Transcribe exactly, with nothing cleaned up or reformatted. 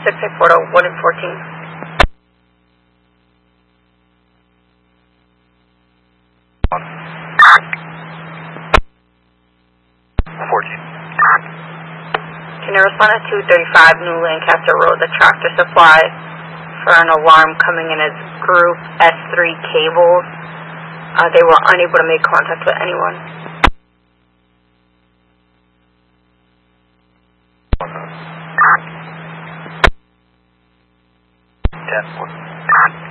six eight four zero, one in fourteen. fourteen. Can you respond to two thirty-five New Lancaster Road, the Tractor Supply, for an alarm coming in as Group S three cables? Uh, they were unable to make contact with anyone. ten.